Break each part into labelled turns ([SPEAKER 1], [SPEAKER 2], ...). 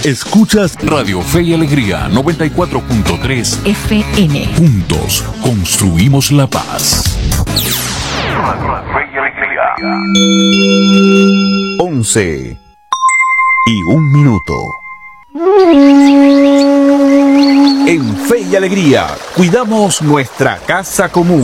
[SPEAKER 1] Escuchas Radio Fe y Alegría 94.3
[SPEAKER 2] FM.
[SPEAKER 1] Juntos construimos la paz. Radio Fe y Alegría. 11:01. En Fe y Alegría cuidamos nuestra casa común.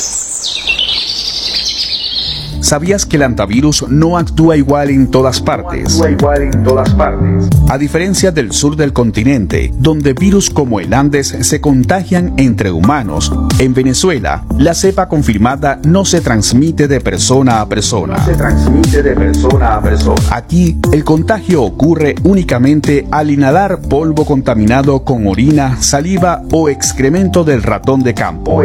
[SPEAKER 1] ¿Sabías que el antivirus no actúa igual en todas partes? A diferencia del sur del continente, donde virus como el Andes se contagian entre humanos, en Venezuela, la cepa confirmada no se transmite de persona a persona. Aquí, el contagio ocurre únicamente al inhalar polvo contaminado con orina, saliva o excremento del ratón de campo.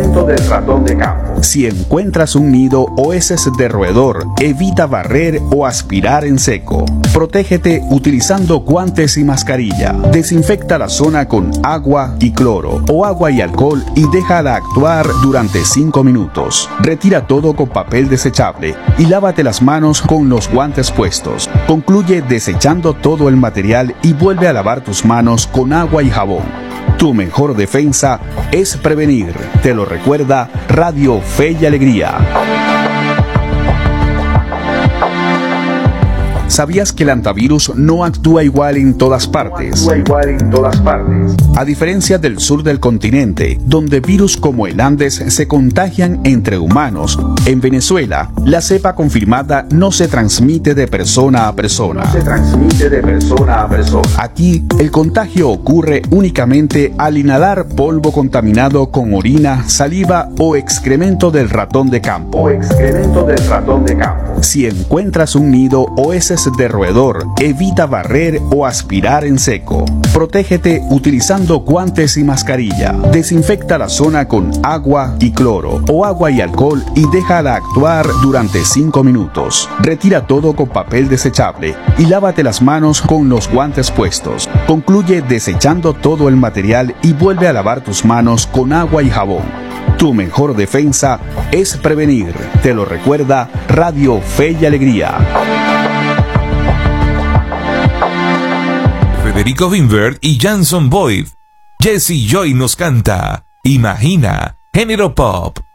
[SPEAKER 1] Si encuentras un nido o heces de roedor, evita barrer o aspirar en seco. Protégete utilizando guantes y mascarilla. Desinfecta la zona con agua y cloro o agua y alcohol y déjala actuar durante 5 minutos. Retira todo con papel desechable y lávate las manos con los guantes puestos. Concluye desechando todo el material y vuelve a lavar tus manos con agua y jabón. Tu mejor defensa es prevenir. Te lo recuerda Radio Fe y Alegría. ¿Sabías que el antivirus no actúa igual en todas partes? A diferencia del sur del continente, donde virus como el Andes se contagian entre humanos, en Venezuela, la cepa confirmada no se transmite de persona a persona. Aquí, el contagio ocurre únicamente al inhalar polvo contaminado con orina, saliva o excremento del ratón de campo. Si encuentras un nido o heces de roedor, evita barrer o aspirar en seco. Protégete utilizando guantes y mascarilla. Desinfecta la zona con agua y cloro o agua y alcohol y déjala actuar durante 5 minutos. Retira todo con papel desechable y lávate las manos con los guantes puestos. Concluye desechando todo el material y vuelve a lavar tus manos con agua y jabón. Tu mejor defensa es prevenir. Te lo recuerda Radio Fe y Alegría.
[SPEAKER 3] Federico Wimberg y Jason Boyd. Jesse Joy nos canta Imagina, género pop.